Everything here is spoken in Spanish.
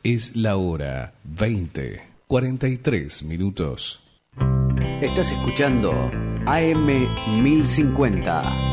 Es la hora 20:43. Estás escuchando AM 1050.